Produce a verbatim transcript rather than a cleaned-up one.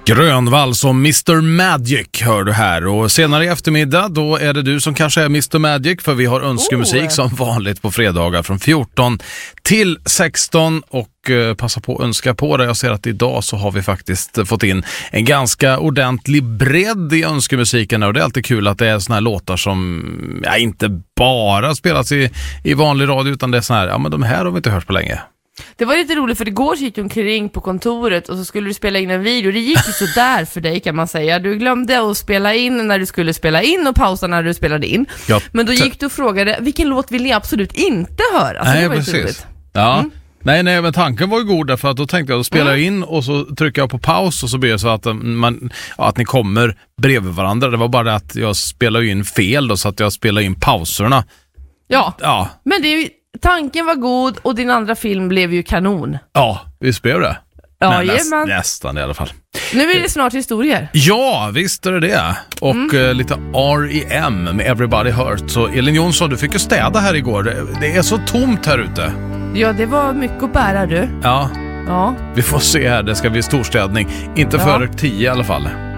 Grönvall som mister Magic hör du här, och senare i eftermiddag då är det du som kanske är mister Magic, för vi har önskemusik oh. som vanligt på fredagar från fjorton till sexton, och eh, passa på att önska på det. Jag ser att idag så har vi faktiskt fått in en ganska ordentlig bredd i önskemusiken, och det är alltid kul att det är såna här låtar som ja, inte bara spelas i, i vanlig radio, utan det är såna här, ja men de här har vi inte hört på länge. Det var lite roligt, för igår gick du omkring på kontoret och så skulle du spela in en video. Det gick ju så där för dig, kan man säga. Du glömde att spela in när du skulle spela in och pausa när du spelade in. Ja, men då gick du och frågade, vilken låt vill ni absolut inte höra? Nej, det var precis. Ja. Mm. Nej, nej, men tanken var ju god, därför att då tänkte jag, då spelar jag in och så trycker jag på paus och så blir det så att, man, ja, att ni kommer bredvid varandra. Det var bara det att jag spelade in fel då, så att jag spelade in pauserna. Ja, ja. Men det är ju, tanken var god och din andra film blev ju kanon. Ja, visst blev det. Ja, näst, nästan i alla fall. Nu är det snart historier. Ja, visst är det det. Och mm. uh, lite R E M med Everybody Hurt. Så Elin Jonsson, du fick ju städa här igår. Det, det är så tomt här ute. Ja, det var mycket att bära, du. Ja. Ja. Vi får se här, det ska bli storstädning. Inte ja. före tio i alla fall.